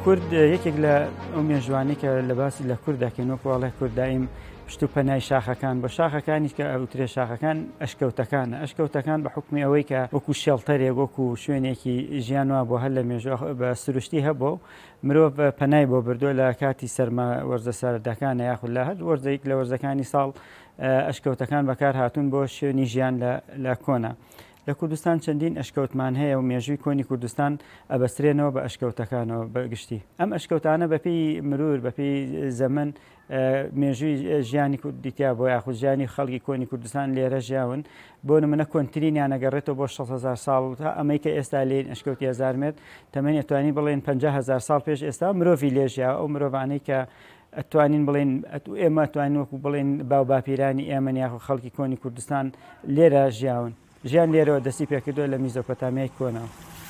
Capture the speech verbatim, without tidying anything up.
کورد یەکێک لە ئەو مێژوانەی کە لە باسی لە کورد دەکەین وەکو وەڵێ کورد دائیم پشت و پەنای شاخەکان بە شاخەکانی کە ئەوترێ شاخەکان ئەشکەوتەکانە ئەشکەوتەکان بە حکمی ئەوەی کە وەکو شێڵتەرێک وەکو شوێنێکی ژیان وا بۆ هەر لە مێژوە بە سروشتی هەبوو مرۆڤ پەنای بۆ بردووە لە کاتی سەرما وەرزە سەردەکانە یاخود لە هەر وەرزەیەک لە وەرزەکانی ساڵ ئەشکەوتەکان بەکار هاتوون بۆ شوێنی ژیان لە کۆنا. لە کوردستان چەندین ئەشکەوتمان هەیە و مێژووی کۆنی کوردستان ئەبەسترێنەوە بە ئەشکەوتەکانەوە بەگشتی. ئەم ئەشکەوتانە بەپێی مرور بەپێی زەمن مێژووی ژیانی کوردیتیا بۆ یاخود ژیانی خەڵکی کۆنی کوردستان لێرە ژیاون بۆ نمونە کۆنترینیان ئەگەڕێتەوە بۆ شەش هەزار ساڵ تا ئەمەی کە ئێستا لێن ئەشکەوتی هەزار مێتر تەمەنی ئەتوانی بڵێن پەنجا هەزار ساڵ پێش ئێستا مرۆڤی لێژیا ئەو مرۆڤانەی کە ئەتوانین بڵێن ئێمە ئەتوانین وەکو بڵێن باو باپیرانی ئێمە یاخود خەڵکی کۆنی کوردستان لێرە ژیاون ژیان لێرەوە دەستی پێکردووە لە میزۆپۆتامیای کۆنەوە.